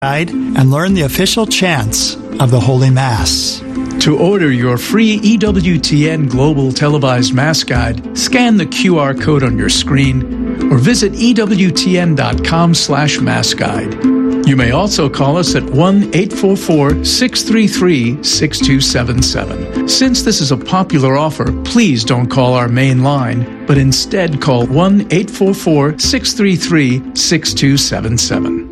and learn the official chants of the Holy Mass. To order your free EWTN Global Televised Mass Guide, scan the QR code on your screen or visit EWTN.com/Mass Guide. You may also call us at 1-844-633-6277. Since this is a popular offer, please don't call our main line, but instead call 1-844-633-6277.